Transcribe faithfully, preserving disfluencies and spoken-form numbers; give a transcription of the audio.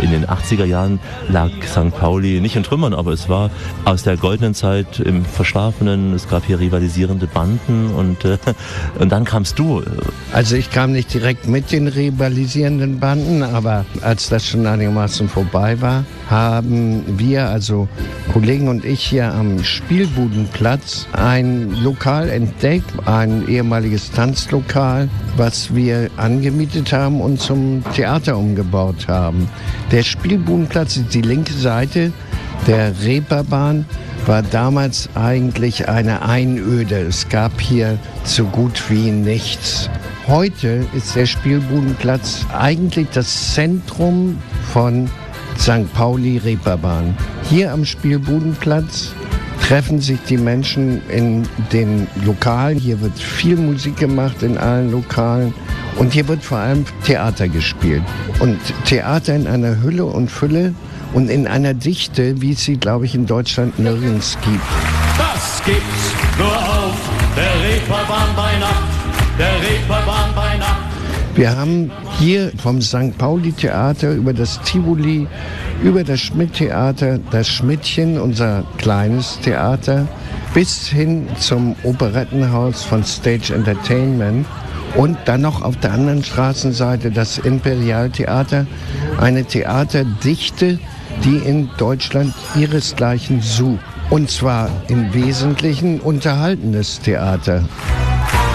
in den achtziger Jahren lag Sankt Pauli nicht in Trümmern, aber es war aus der goldenen Zeit im Verschlafenen. Es gab hier rivalisierende Banden und, äh, und dann kamst du. Also ich kam nicht direkt mit den rivalisierenden Banden, aber als das schon einigermaßen vorbei war, haben wir, also Kollegen und ich hier am Spielbudenplatz, ein Lokal entdeckt, ein ehemaliges Tanzlokal, was wir angemietet haben und zum Theater umgebaut haben. Der Spielbudenplatz ist die linke Seite der Reeperbahn, war damals eigentlich eine Einöde. Es gab hier so gut wie nichts. Heute ist der Spielbudenplatz eigentlich das Zentrum von Sankt Pauli Reeperbahn. Hier am Spielbudenplatz treffen sich die Menschen in den Lokalen. Hier wird viel Musik gemacht in allen Lokalen. Und hier wird vor allem Theater gespielt. Und Theater in einer Hülle und Fülle und in einer Dichte, wie es sie, glaube ich, in Deutschland nirgends gibt. Das gibt's nur auf der Reeperbahn bei Nacht, der Reeperbahn bei Nacht. Wir haben hier vom Sankt Pauli Theater über das Tivoli, über das Schmidt-Theater, das Schmidtchen, unser kleines Theater, bis hin zum Operettenhaus von Stage Entertainment. Und dann noch auf der anderen Straßenseite das Imperialtheater, eine Theaterdichte, die in Deutschland ihresgleichen sucht. Und zwar im Wesentlichen unterhaltendes Theater.